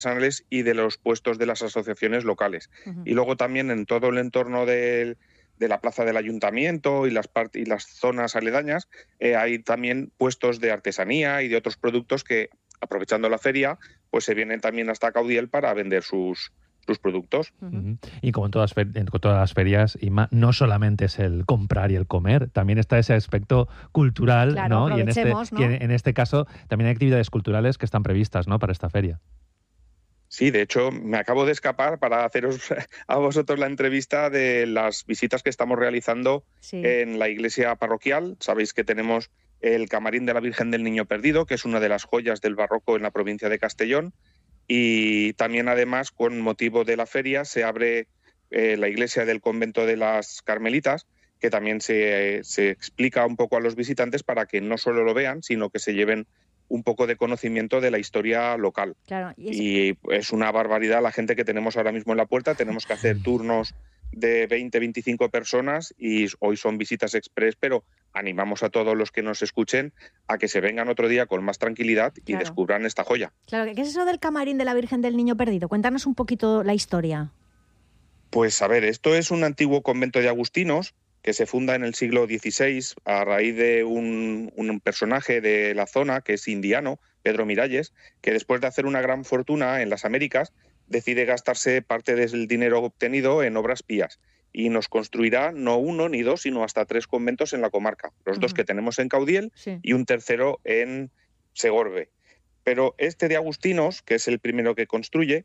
artesanales y de los puestos de las asociaciones locales. Ujú. Y luego también en todo el entorno de la plaza del ayuntamiento y las zonas aledañas hay también puestos de artesanía y de otros productos que, aprovechando la feria, pues se vienen también hasta Caudiel para vender sus productos. Ujú. Y como en todas las ferias, Inma, no solamente es el comprar y el comer, también está ese aspecto cultural, Claro, ¿no? Y aprovechemos, ¿no? en este caso también hay actividades culturales que están previstas, ¿no?, para esta feria. Sí, de hecho, me acabo de escapar para haceros a vosotros la entrevista de las visitas que estamos realizando Sí. en la iglesia parroquial. Sabéis que tenemos el Camarín de la Virgen del Niño Perdido, que es una de las joyas del barroco en la provincia de Castellón. Y también, además, con motivo de la feria, se abre la iglesia del convento de las Carmelitas, que también se explica un poco a los visitantes para que no solo lo vean, sino que se lleven un poco de conocimiento de la historia local. Claro, Y es una barbaridad la gente que tenemos ahora mismo en la puerta. Tenemos que hacer turnos de 20-25 personas y hoy son visitas express, pero animamos a todos los que nos escuchen a que se vengan otro día con más tranquilidad y Claro. descubran esta joya. Claro, ¿qué es eso del Camarín de la Virgen del Niño Perdido? Cuéntanos un poquito la historia. Pues a ver, esto es un antiguo convento de agustinos que se funda en el siglo XVI a raíz de un personaje de la zona que es indiano, Pedro Miralles, que después de hacer una gran fortuna en las Américas decide gastarse parte del dinero obtenido en obras pías y nos construirá no uno ni dos, sino hasta 3 conventos en la comarca, los 2 que tenemos en Caudiel Sí. y un tercero en Segorbe. Pero este de agustinos, que es el primero que construye,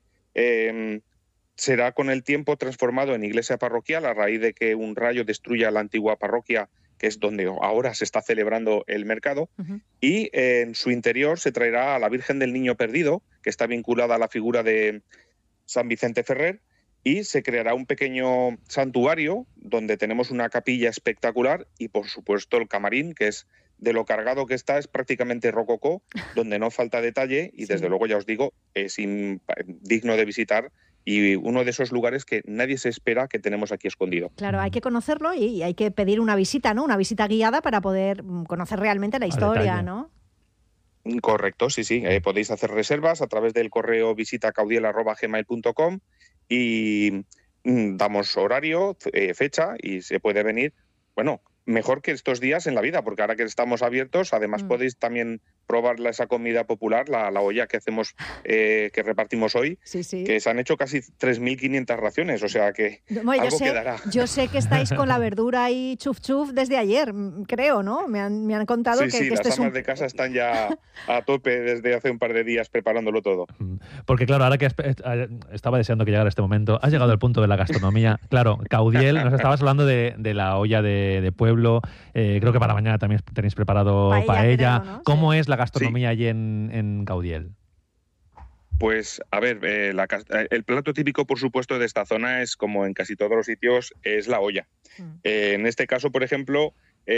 será con el tiempo transformado en iglesia parroquial a raíz de que un rayo destruya la antigua parroquia, que es donde ahora se está celebrando el mercado, Ujú. y en su interior se traerá a la Virgen del Niño Perdido, que está vinculada a la figura de San Vicente Ferrer, y se creará un pequeño santuario donde tenemos una capilla espectacular y, por supuesto, el camarín, que es de lo cargado que está, es prácticamente rococó, donde no falta detalle y, Sí. desde luego, ya os digo, es digno de visitar y uno de esos lugares que nadie se espera que tenemos aquí escondido. Claro, hay que conocerlo y hay que pedir una visita, ¿no? Una visita guiada para poder conocer realmente la historia, detalle. ¿no? Correcto, sí, sí. Podéis hacer reservas a través del correo visitacaudiel@gmail.com y damos horario, fecha y se puede venir, bueno, mejor que estos días en la vida, porque ahora que estamos abiertos, además podéis también probar esa comida popular, la olla que hacemos, que repartimos hoy, Sí, sí. que se han hecho casi 3.500 raciones, o sea que Bueno, algo quedará. yo sé que estáis con la verdura y chuf chuf desde ayer, creo, ¿no? Me han contado Sí, que, sí, que las este es amas un... de casa están ya a tope desde hace un par de días preparándolo todo. Porque claro, ahora que estaba deseando que llegara este momento, has llegado al punto de la gastronomía. Claro, Caudiel, nos estabas hablando de la olla de pueblo, creo que para mañana también tenéis preparado paella. creo, ¿no? ¿Cómo Sí. es la gastronomía allí en Caudiel? Pues, a ver, el plato típico, por supuesto, de esta zona es, como en casi todos los sitios, es la olla. En este caso, por ejemplo,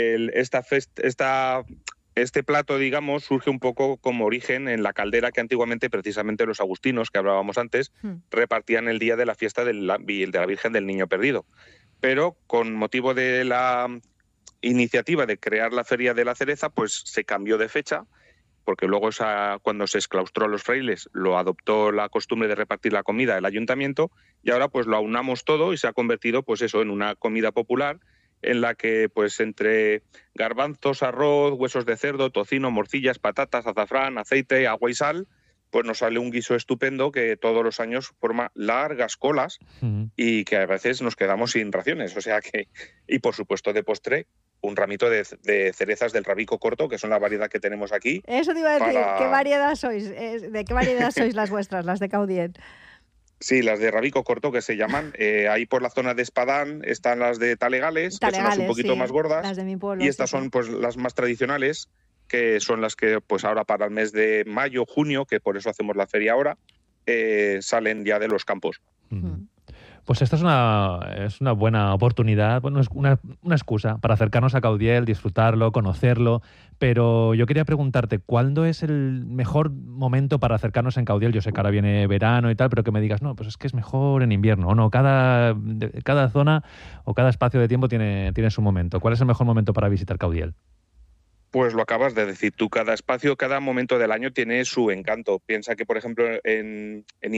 este plato, digamos, surge un poco como origen en la caldera que antiguamente, precisamente, los agustinos, que hablábamos antes, repartían el día de la fiesta de la Virgen del Niño Perdido. Pero, con motivo de la iniciativa de crear la Feria de la Cereza, pues se cambió de fecha, porque luego cuando se exclaustró a los frailes lo adoptó la costumbre de repartir la comida el ayuntamiento y ahora pues lo aunamos todo y se ha convertido pues eso en una comida popular en la que pues entre garbanzos, arroz, huesos de cerdo, tocino, morcillas, patatas, azafrán, aceite, agua y sal, pues nos sale un guiso estupendo que todos los años forma largas colas y que a veces nos quedamos sin raciones, o sea que, y por supuesto de postre, un ramito de cerezas del Rabico corto, que son la variedad que tenemos aquí. Eso te iba a decir, ¿qué variedad sois? ¿De qué variedad sois las vuestras, las de Caudiel? Sí, las de Rabico corto, que se llaman. Ahí por la zona de Espadán están las de Talegales, que son las un poquito más gordas. Las de mi pueblo, y estas son pues las más tradicionales, que son las que pues ahora para el mes de mayo, junio, que por eso hacemos la feria ahora, salen ya de los campos. Pues esta es una buena oportunidad, bueno, es una excusa para acercarnos a Caudiel, disfrutarlo, conocerlo, pero yo quería preguntarte, ¿cuándo es el mejor momento para acercarnos en Caudiel? Yo sé que ahora viene verano y tal, pero que me digas, no, pues es que es mejor en invierno, ¿o no? Cada zona o cada espacio de tiempo tiene su momento. ¿Cuál es el mejor momento para visitar Caudiel? Pues lo acabas de decir tú, cada espacio, cada momento del año tiene su encanto. Piensa que, por ejemplo, en